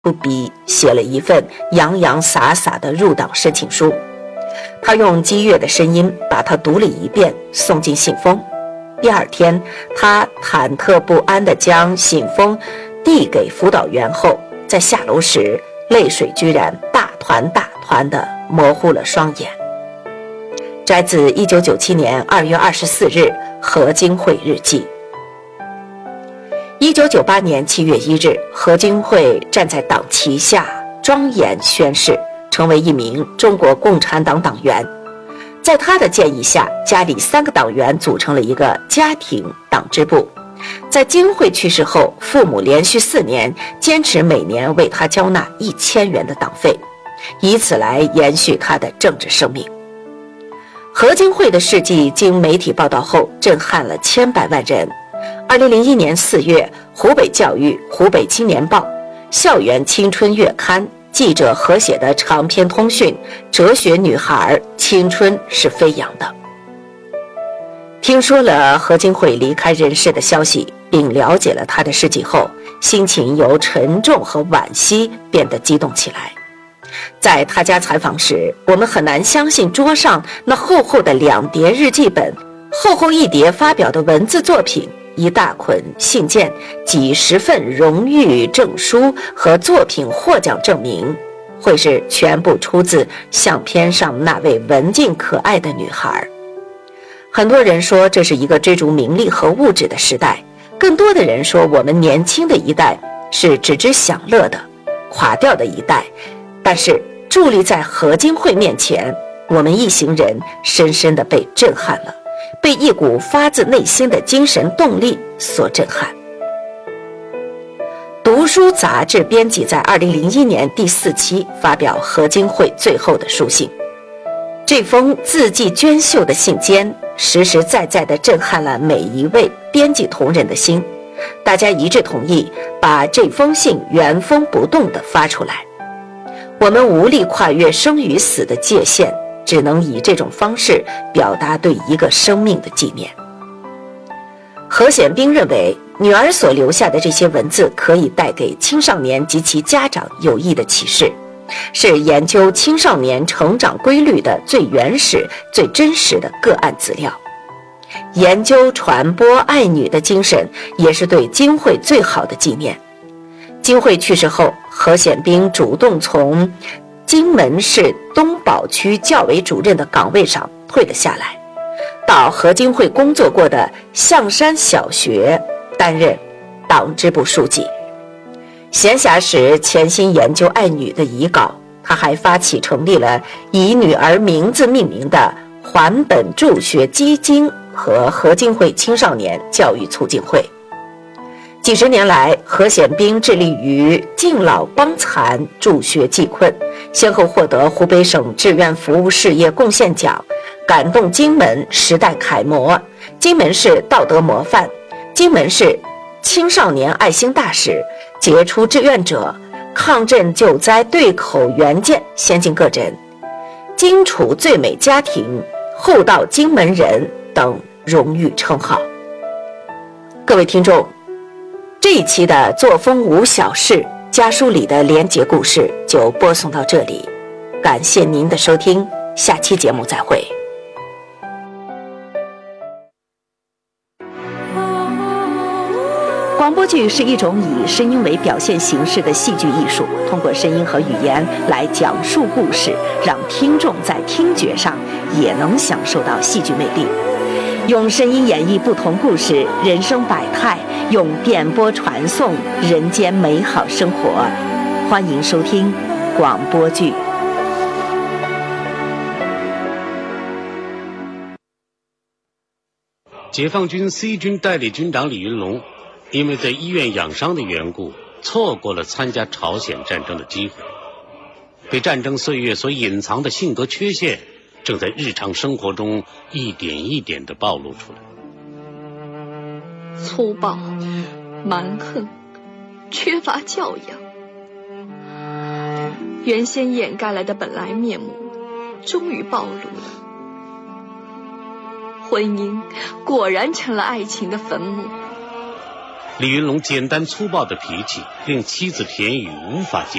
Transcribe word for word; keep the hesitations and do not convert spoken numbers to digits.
不比写了一份洋洋洒洒的入党申请书。他用激越的声音把它读了一遍，送进信封。第二天，他忐忑不安地将信封递给辅导员后，在下楼时，泪水居然大团大团地模糊了双眼。摘自一九九七年二月二十四日何经惠日记。一九九八年七月一日，何经惠站在党旗下庄严宣誓，成为一名中国共产党党员。在他的建议下，家里三个党员组成了一个家庭党支部。在经惠去世后，父母连续四年坚持每年为他交纳一千元的党费，以此来延续他的政治生命。何经惠的事迹经媒体报道后，震撼了千百万人。二零零一年四月，湖北教育、湖北青年报、校园青春月刊记者合写的长篇通讯《哲学女孩，青春是飞扬的》。听说了何经惠离开人世的消息，并了解了她的事迹后，心情由沉重和惋惜变得激动起来。在他家采访时，我们很难相信桌上那厚厚的两叠日记本，厚厚一叠发表的文字作品，一大捆信件，几十份荣誉证书和作品获奖证明，会是全部出自相片上那位文静可爱的女孩。很多人说这是一个追逐名利和物质的时代，更多的人说我们年轻的一代是只知享乐的垮掉的一代。但是伫立在何经惠面前，我们一行人深深地被震撼了，被一股发自内心的精神动力所震撼。读书杂志编辑在二零零一年第四期发表何经惠最后的书信，这封字迹娟秀的信笺实实在在地震撼了每一位编辑同仁的心，大家一致同意把这封信原封不动地发出来。我们无力跨越生与死的界限，只能以这种方式表达对一个生命的纪念。何显兵认为，女儿所留下的这些文字可以带给青少年及其家长有益的启示，是研究青少年成长规律的最原始、最真实的个案资料。研究传播爱女的精神，也是对经惠最好的纪念。经惠去世后，何显兵主动从荆门市东宝区教委主任的岗位上退了下来，到何经惠工作过的象山小学担任党支部书记。闲暇时潜心研究爱女的遗稿，他还发起成立了以女儿名字命名的还本助学基金和何经惠青少年教育促进会。几十年来，何显兵致力于敬老帮残、助学济困，先后获得湖北省志愿服务事业贡献奖、感动荆门时代楷模、荆门市道德模范、荆门市青少年爱心大使、杰出志愿者、抗震救灾对口援建先进个人、荆楚最美家庭、厚道荆门人等荣誉称号。各位听众，这一期的作风无小事家书里的连结故事就播送到这里，感谢您的收听，下期节目再会。广播剧是一种以声音为表现形式的戏剧艺术，通过声音和语言来讲述故事，让听众在听觉上也能享受到戏剧魅力。用声音演绎不同故事，人生百态，用电波传送人间美好生活。欢迎收听广播剧。 解放军 C 军代理军长李云龙因为在医院养伤的缘故，错过了参加朝鲜战争的机会。被战争岁月所隐藏的性格缺陷，正在日常生活中一点一点地暴露出来。 粗暴、蛮横、缺乏教养，原先掩盖来的本来面目终于暴露了。婚姻果然成了爱情的坟墓。 李云龙简单粗暴的脾气令妻子田雨无法接受。